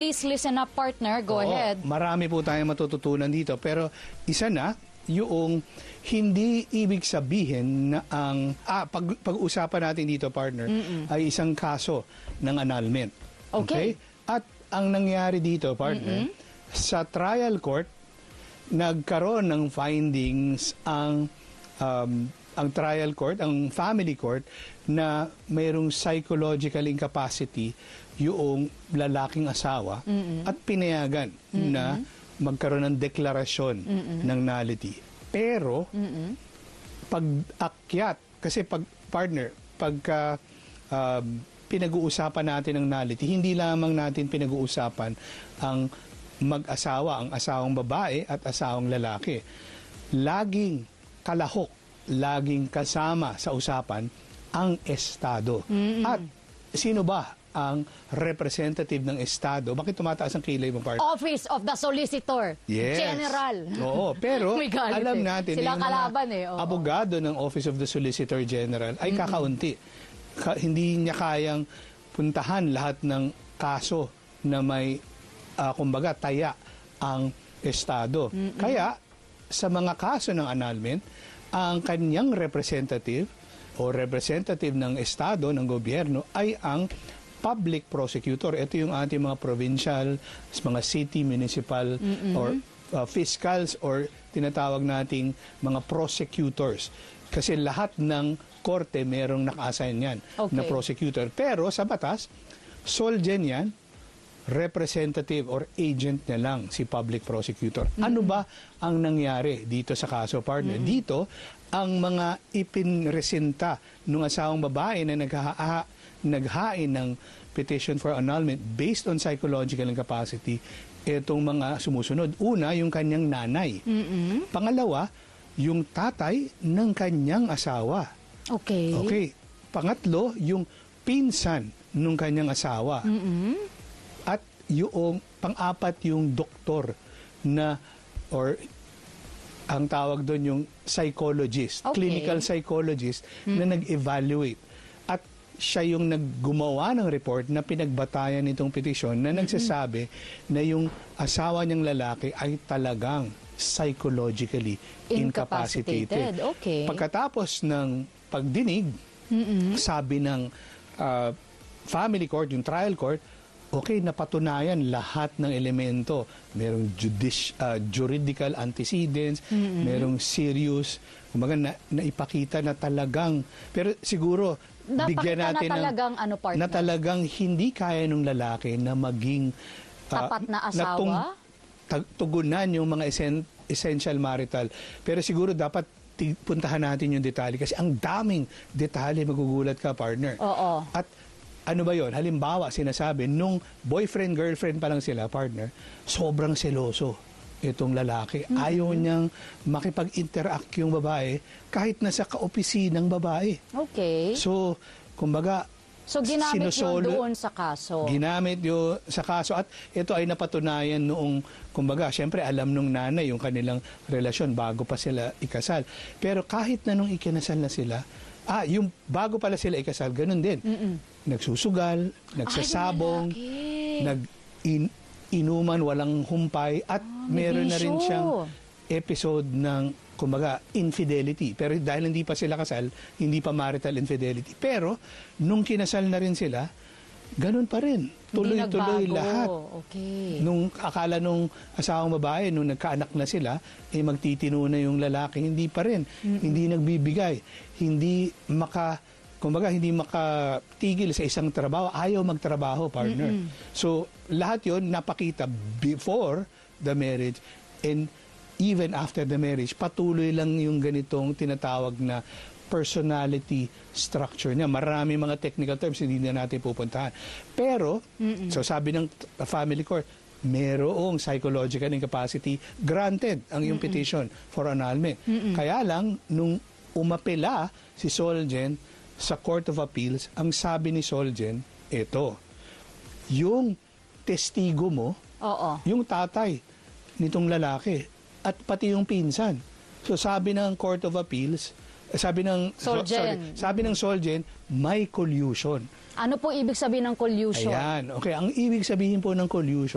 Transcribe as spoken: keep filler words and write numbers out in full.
please listen up, partner. Go Oo, ahead. Marami po tayong matututunan dito. Pero isa na, yung hindi ibig sabihin na ang... Ah, pag, pag-usapan natin dito, partner, Mm-mm. ay isang kaso ng annulment. Okay. Okay? At ang nangyari dito, partner, Mm-mm. sa trial court, nagkaroon ng findings ang um, ang trial court, ang family court, na mayroong psychological incapacity yung lalaking asawa Mm-mm. at pinayagan Mm-mm. na magkaroon ng deklarasyon Mm-mm. ng nullity. Pero, Mm-mm. pag-akyat, kasi pag partner, pagka um, pinag-uusapan natin ng nullity, hindi lamang natin pinag-uusapan ang mag-asawa, ang asawang babae at asawang lalaki. Laging kalahok, laging kasama sa usapan ang Estado. Mm-hmm. At sino ba ang representative ng Estado? Bakit tumataas ang kilay mo, partner? Office of the Solicitor Yes. General. Oo, pero alam eh. natin Sila yung kalaban mga eh. Oo. abogado ng Office of the Solicitor General ay mm-hmm. kakaunti. Ka- hindi niya kayang puntahan lahat ng kaso na may uh, kumbaga taya ang Estado. Mm-hmm. Kaya sa mga kaso ng annulment, ang kanyang representative o representative ng Estado, ng gobyerno, ay ang public prosecutor. Ito yung ating mga provincial, mga city, municipal, mm-hmm. or uh, fiscals, or tinatawag nating mga prosecutors. Kasi lahat ng korte merong naka-assign yan okay. na prosecutor. Pero sa batas, Solgen yan, representative or agent na lang si public prosecutor. Mm-hmm. Ano ba ang nangyari dito sa kaso, partner? Mm-hmm. Dito, ang mga ipinresenta ng asawang babae na nagha naghain ng petition for annulment based on psychological incapacity, itong mga sumusunod. Una, yung kanyang nanay. Mm-hmm. Pangalawa, yung tatay ng kanyang asawa. Okay. Okay. Pangatlo, yung pinsan ng kanyang asawa. Mm-hmm. At yung pang-apat yung doktor na or ang tawag doon yung psychologist, okay. clinical psychologist hmm. na nag-evaluate. At siya yung naggumawa ng report na pinagbatayan nitong petisyon na nagsasabi hmm. na yung asawa niyang lalaki ay talagang psychologically incapacitated. incapacitated. Okay. Pagkatapos ng pagdinig, mm-hmm. sabi ng uh, family court, yung trial court, okay, napatunayan lahat ng elemento. Merong judici- uh, juridical antecedents, mm-hmm. merong serious, kumbaga na, naipakita na talagang, pero siguro, napakita bigyan natin na talagang, ng, ano, partner? na talagang hindi kaya ng lalaki na maging uh, tapat na asawa? Na tung, tag, tugunan yung mga esen, essential marital. Pero siguro dapat puntahan natin yung detalye kasi ang daming detalye, magugulat ka, partner. Oo. At ano ba yon? Halimbawa, sinasabi, nung boyfriend, girlfriend pa lang sila, partner, sobrang seloso itong lalaki. Mm-hmm. Ayaw niyang makipag-interact yung babae kahit nasa kaopisinang babae. Okay. So, kumbaga, so ginamit sinusolo, yun doon sa kaso. Ginamit yun sa kaso. At ito ay napatunayan noong, kumbaga, syempre alam nung nanay yung kanilang relasyon bago pa sila ikasal. Pero kahit na nung ikinasal na sila, ah, yung bago pala sila ikasal, ganun din. Mm-mm. Nagsusugal, nagsasabong, Ay, nag-inuman, in, walang humpay, at ah, meron na rin siyang episode ng, kumbaga, infidelity. Pero dahil hindi pa sila kasal, hindi pa marital infidelity. Pero, nung kinasal na rin sila, ganun pa rin. Tuloy-tuloy lahat. Okay. Nung akala nung asawang babae, nung nagkaanak na sila, eh magtitino na yung lalaki, hindi pa rin. Mm-hmm. Hindi nagbibigay. Hindi maka, kumbaga, hindi makatigil sa isang trabaho. Ayaw magtrabaho, partner. Mm-hmm. So, lahat yon napakita before the marriage and even after the marriage. Patuloy lang yung ganitong tinatawag na personality structure niya. Marami mga technical terms, hindi na natin pupuntahan. Pero, Mm-mm. so sabi ng family court, merong psychological incapacity, granted ang yung Mm-mm. petition for annulment. Mm-mm. Kaya lang, nung umapela si Solgen sa Court of Appeals, ang sabi ni Solgen, ito, yung testigo mo, Oo. yung tatay nitong lalaki, at pati yung pinsan. So sabi ng Court of Appeals, sabi ng Solgen. Sorry, sabi ng Solgen, may collusion. Ano po ibig sabihin ng collusion? Ayan. Okay, ang ibig sabihin po ng collusion